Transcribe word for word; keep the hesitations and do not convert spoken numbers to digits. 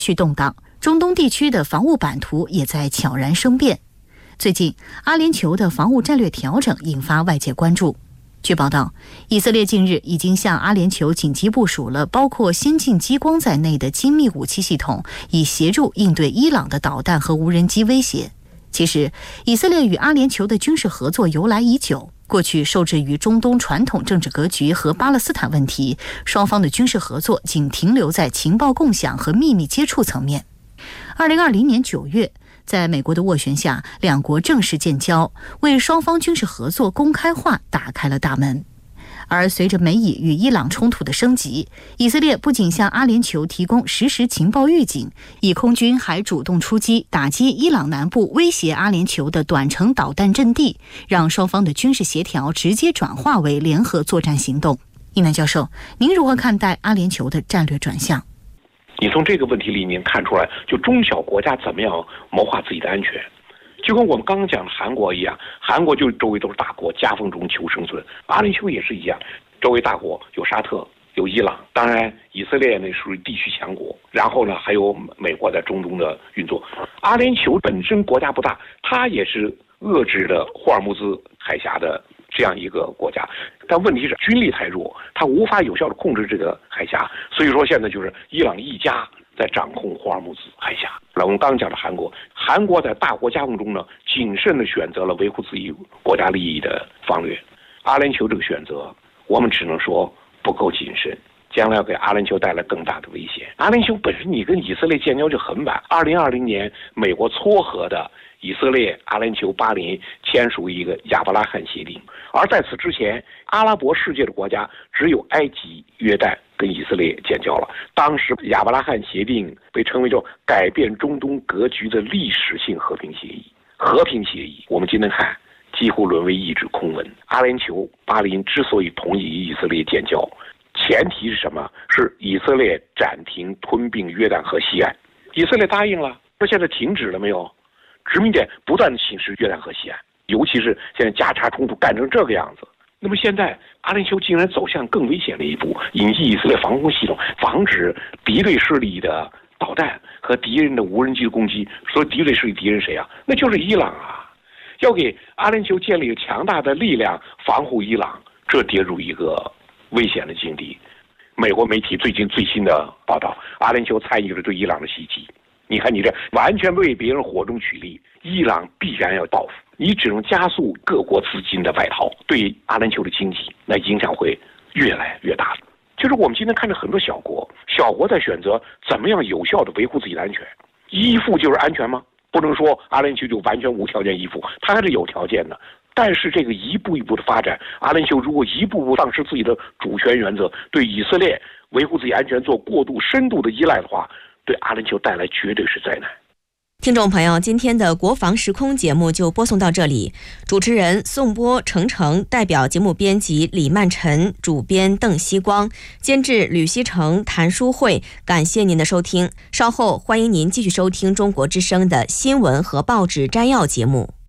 续动荡，中东地区的防务版图也在悄然生变。最近，阿联酋的防务战略调整引发外界关注。据报道，以色列近日已经向阿联酋紧急部署了包括先进激光在内的精密武器系统，以协助应对伊朗的导弹和无人机威胁。其实，以色列与阿联酋的军事合作由来已久，过去受制于中东传统政治格局和巴勒斯坦问题，双方的军事合作仅停留在情报共享和秘密接触层面。二零二零年九月，在美国的斡旋下，两国正式建交，为双方军事合作公开化打开了大门。而随着美以与伊朗冲突的升级，以色列不仅向阿联酋提供实时情报预警，以空军还主动出击，打击伊朗南部威胁阿联酋的短程导弹阵地，让双方的军事协调直接转化为联合作战行动。一楠教授，您如何看待阿联酋的战略转向？ 你从这个问题里面看出来，就中小国家怎么样谋划自己的安全。就跟我们刚刚讲的韩国一样，韩国就周围都是大国，夹缝中求生存。阿联酋也是一样，周围大国有沙特，有伊朗，当然以色列呢属于地区强国，然后呢还有美国在中东的运作。阿联酋本身国家不大，它也是遏制了霍尔木兹海峡的这样一个国家，但问题是军力太弱，它无法有效的控制这个海峡，所以说现在就是伊朗一家在掌控霍尔木兹海峡。我们刚讲的韩国，韩国在大国夹缝中呢，谨慎的选择了维护自己国家利益的方略。阿联酋这个选择，我们只能说不够谨慎，将来要给阿联酋带来更大的危险。阿联酋本身你跟以色列建交就很晚，二零二零年美国撮合的以色列、阿联酋、巴林签署一个亚伯拉罕协定，而在此之前，阿拉伯世界的国家只有埃及、约旦跟以色列建交了。当时亚伯拉罕协定被称为叫改变中东格局的历史性和平协议。和平协议，我们今天看几乎沦为一纸空文。阿联酋、巴林之所以同意与以色列建交，前提是什么？是以色列暂停吞并约旦河西岸。以色列答应了，那现在停止了没有？殖民点不断的侵蚀约旦河西岸，尤其是现在加沙冲突干成这个样子。那么现在阿联酋竟然走向更危险的一步，引进以色列防空系统，防止敌对势力的导弹和敌人的无人机的攻击。所以敌对势力敌人谁啊？那就是伊朗啊！要给阿联酋建立强大的力量防护伊朗，这跌入一个危险的境地。美国媒体最近最新的报道，阿联酋参与了对伊朗的袭击。你看你这完全为别人火中取栗，伊朗必然要报复，你只能加速各国资金的外逃，对阿联酋的经济那影响会越来越大。就是我们今天看着很多小国，小国在选择怎么样有效的维护自己的安全，依附就是安全吗？不能说阿联酋就完全无条件依附，它还是有条件的。但是这个一步一步的发展，阿联酋如果一步步丧失自己的主权原则，对以色列维护自己安全做过度深度的依赖的话，对阿联酋带来绝对是灾难。 听众朋友，今天的国防时空节目就播送到这里，主持人宋波、程程，代表节目编辑李曼晨，主编邓希光，监制吕希成、谭淑慧，感谢您的收听。稍后欢迎您继续收听中国之声的新闻和报纸摘要节目。